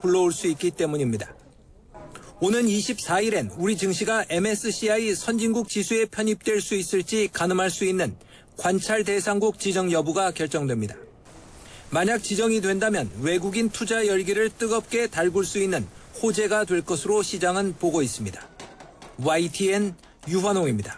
불러올 수 있기 때문입니다. 오는 24일엔 우리 증시가 MSCI 선진국 지수에 편입될 수 있을지 가늠할 수 있는 관찰 대상국 지정 여부가 결정됩니다. 만약 지정이 된다면 외국인 투자 열기를 뜨겁게 달굴 수 있는 호재가 될 것으로 시장은 보고 있습니다. YTN 유환홍입니다.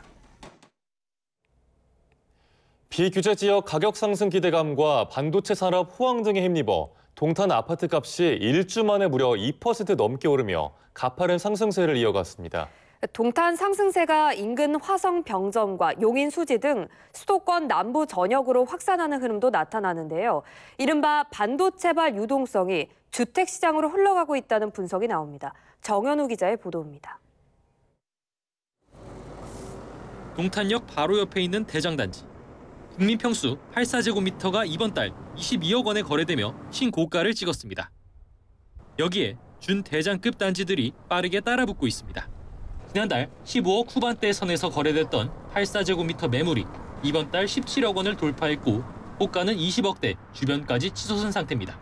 비규제 지역 가격 상승 기대감과 반도체 산업 호황 등에 힘입어 동탄 아파트 값이 1주 만에 무려 2% 넘게 오르며 가파른 상승세를 이어갔습니다. 동탄 상승세가 인근 화성 병정과 용인 수지 등 수도권 남부 전역으로 확산하는 흐름도 나타나는데요. 이른바 반도체발 유동성이 주택시장으로 흘러가고 있다는 분석이 나옵니다. 정현우 기자의 보도입니다. 동탄역 바로 옆에 있는 대장단지. 국민평수 84제곱미터가 이번 달 22억 원에 거래되며 신고가를 찍었습니다. 여기에 준대장급 단지들이 빠르게 따라붙고 있습니다. 지난달 15억 후반대 선에서 거래됐던 84제곱미터 매물이 이번 달 17억 원을 돌파했고 고가는 20억대 주변까지 치솟은 상태입니다.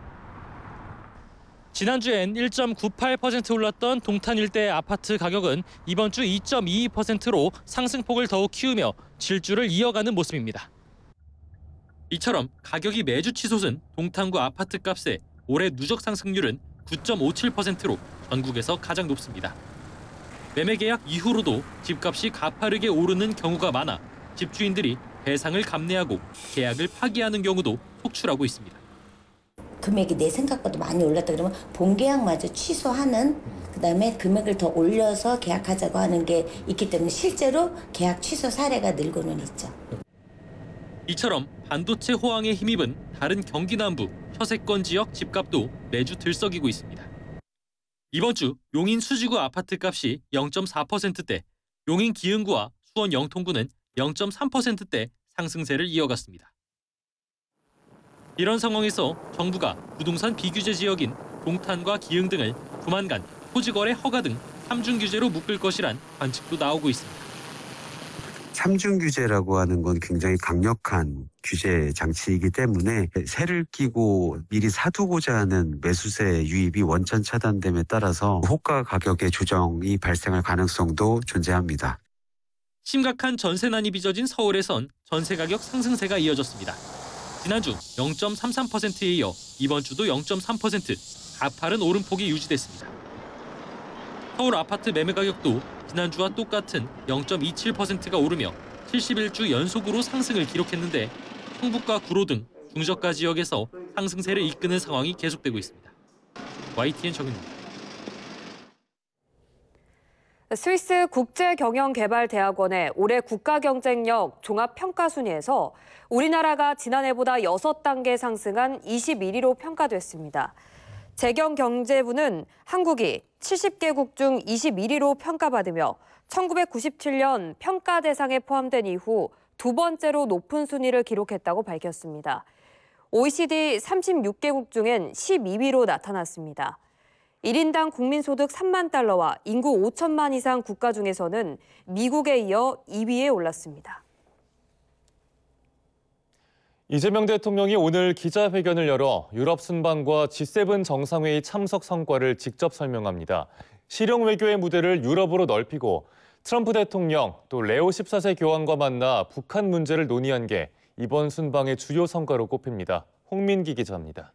지난주엔 1.98% 올랐던 동탄 일대 아파트 가격은 이번 주 2.22%로 상승폭을 더욱 키우며 질주를 이어가는 모습입니다. 이처럼 가격이 매주 치솟은 동탄구 아파트 값의 올해 누적 상승률은 9.57%로 전국에서 가장 높습니다. 매매 계약 이후로도 집값이 가파르게 오르는 경우가 많아 집주인들이 배상을 감내하고 계약을 파기하는 경우도 속출하고 있습니다. 금액이 내 생각보다 많이 올랐다 그러면 본계약마저 취소하는, 그다음에 금액을 더 올려서 계약하자고 하는 게 있기 때문에 실제로 계약 취소 사례가 늘고는 있죠. 이처럼 반도체 호황에 힘입은 다른 경기 남부 서세권 지역 집값도 매주 들썩이고 있습니다. 이번 주 용인 수지구 아파트 값이 0.4%대, 용인 기흥구와 수원 영통구는 0.3%대 상승세를 이어갔습니다. 이런 상황에서 정부가 부동산 비규제 지역인 동탄과 기흥 등을 조만간 토지거래 허가 등 3중 규제로 묶을 것이란 관측도 나오고 있습니다. 3중 규제라고 하는 건 굉장히 강력한 규제 장치이기 때문에 세를 끼고 미리 사두고자 하는 매수세 유입이 원천 차단됨에 따라서 호가 가격의 조정이 발생할 가능성도 존재합니다. 심각한 전세난이 빚어진 서울에선 전세 가격 상승세가 이어졌습니다. 지난주 0.33%에 이어 이번 주도 0.3% 가파른 오름폭이 유지됐습니다. 서울 아파트 매매 가격도 지난주와 똑같은 0.27%가 오르며 71주 연속으로 상승을 기록했는데 성북과 구로 등 중저가 지역에서 상승세를 이끄는 상황이 계속되고 있습니다. YTN 정윤입니다. 스위스 국제경영개발대학원의 올해 국가경쟁력 종합평가순위에서 우리나라가 지난해보다 6단계 상승한 21위로 평가됐습니다. 재경경제부는 한국이 70개국 중 21위로 평가받으며 1997년 평가 대상에 포함된 이후 두 번째로 높은 순위를 기록했다고 밝혔습니다. OECD 36개국 중엔 12위로 나타났습니다. 1인당 국민소득 3만 달러와 인구 5천만 이상 국가 중에서는 미국에 이어 2위에 올랐습니다. 이재명 대통령이 오늘 기자회견을 열어 유럽 순방과 G7 정상회의 참석 성과를 직접 설명합니다. 실용 외교의 무대를 유럽으로 넓히고 트럼프 대통령 또 레오 14세 교황과 만나 북한 문제를 논의한 게 이번 순방의 주요 성과로 꼽힙니다. 홍민기 기자입니다.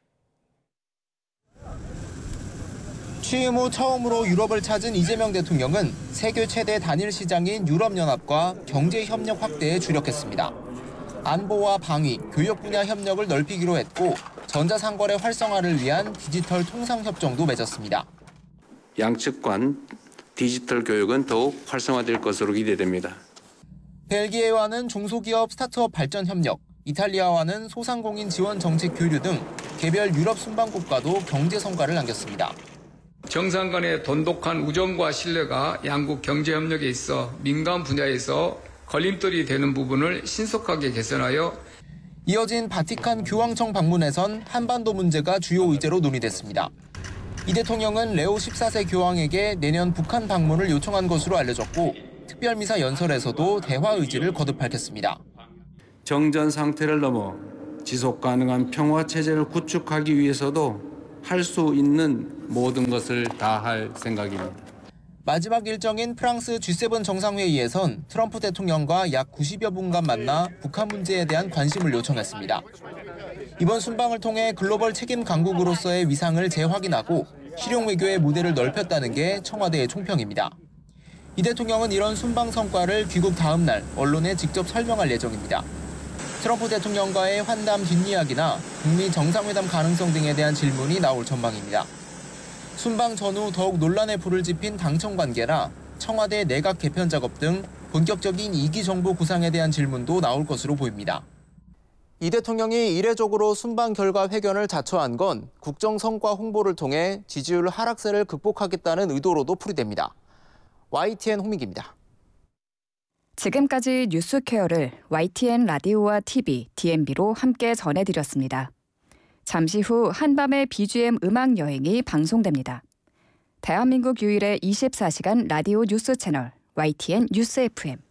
취임 후 처음으로 유럽을 찾은 이재명 대통령은 세계 최대 단일 시장인 유럽연합과 경제협력 확대에 주력했습니다. 안보와 방위, 교육 분야 협력을 넓히기로 했고 전자상거래 활성화를 위한 디지털 통상협정도 맺었습니다. 양측 간 디지털 교육은 더욱 활성화될 것으로 기대됩니다. 벨기에와는 중소기업 스타트업 발전 협력, 이탈리아와는 소상공인 지원 정책 교류 등 개별 유럽 순방국과도 경제 성과를 남겼습니다. 정상 간의 돈독한 우정과 신뢰가 양국 경제 협력에 있어 민간 분야에서 걸림돌이 되는 부분을 신속하게 개선하여 이어진 바티칸 교황청 방문에선 한반도 문제가 주요 의제로 논의됐습니다. 이 대통령은 레오 14세 교황에게 내년 북한 방문을 요청한 것으로 알려졌고 특별미사 연설에서도 대화 의지를 거듭 밝혔습니다. 정전 상태를 넘어 지속 가능한 평화 체제를 구축하기 위해서도 할 수 있는 모든 것을 다할 생각입니다. 마지막 일정인 프랑스 G7 정상회의에선 트럼프 대통령과 약 90여 분간 만나 북한 문제에 대한 관심을 요청했습니다. 이번 순방을 통해 글로벌 책임 강국으로서의 위상을 재확인하고 실용 외교의 무대를 넓혔다는 게 청와대의 총평입니다. 이 대통령은 이런 순방 성과를 귀국 다음 날 언론에 직접 설명할 예정입니다. 트럼프 대통령과의 환담 뒷이야기나 북미 정상회담 가능성 등에 대한 질문이 나올 전망입니다. 순방 전후 더욱 논란의 불을 지핀 당청 관계나 청와대 내각 개편 작업 등 본격적인 2기 정부 구상에 대한 질문도 나올 것으로 보입니다. 이 대통령이 이례적으로 순방 결과 회견을 자처한 건 국정 성과 홍보를 통해 지지율 하락세를 극복하겠다는 의도로도 풀이됩니다. YTN 홍민기입니다. 지금까지 뉴스케어를 YTN 라디오와 TV, DMB로 함께 전해드렸습니다. 잠시 후 한밤의 BGM 음악 여행이 방송됩니다. 대한민국 유일의 24시간 라디오 뉴스 채널 YTN 뉴스 FM.